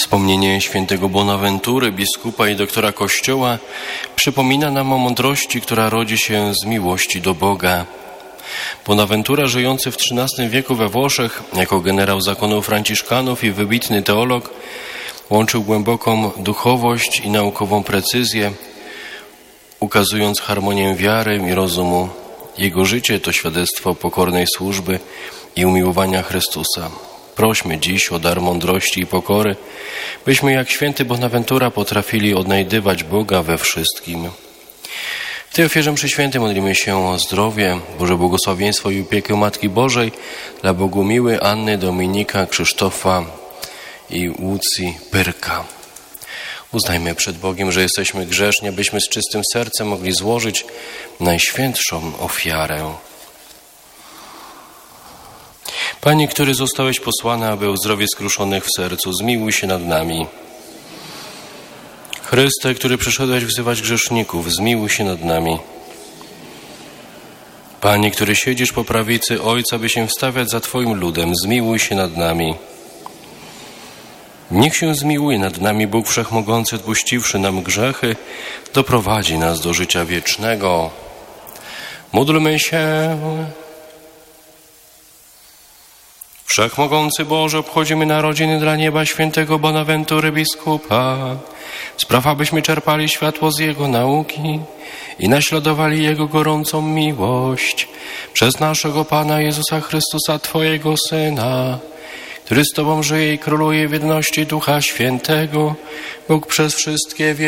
Wspomnienie świętego Bonaventury, biskupa i doktora Kościoła, przypomina nam o mądrości, która rodzi się z miłości do Boga. Bonaventura, żyjący w XIII wieku we Włoszech, jako generał zakonu franciszkanów i wybitny teolog, łączył głęboką duchowość i naukową precyzję, ukazując harmonię wiary i rozumu. Jego życie to świadectwo pokornej służby i umiłowania Chrystusa. Prośmy dziś o dar mądrości i pokory, byśmy jak święty Bonaventura potrafili odnajdywać Boga we wszystkim. W tej ofierze mszy świętej modlimy się o zdrowie, Boże błogosławieństwo i opiekę Matki Bożej dla Bogumiły, Anny, Dominika, Krzysztofa i Łucji Pyrka. Uznajmy przed Bogiem, że jesteśmy grzeszni, abyśmy z czystym sercem mogli złożyć najświętszą ofiarę. Panie, który zostałeś posłany, aby uzdrowić skruszonych w sercu, zmiłuj się nad nami. Chryste, który przyszedłeś wzywać grzeszników, zmiłuj się nad nami. Panie, który siedzisz po prawicy Ojca, by się wstawiać za Twoim ludem, zmiłuj się nad nami. Niech się zmiłuje nad nami Bóg Wszechmogący, odpuściwszy nam grzechy, doprowadzi nas do życia wiecznego. Módlmy się. Wszechmogący Boże, obchodzimy narodziny dla nieba świętego Bonaventury biskupa. Sprawa, byśmy czerpali światło z Jego nauki i naśladowali Jego gorącą miłość przez naszego Pana Jezusa Chrystusa, Twojego Syna, który z Tobą żyje i króluje w jedności Ducha Świętego, Bóg przez wszystkie wieki.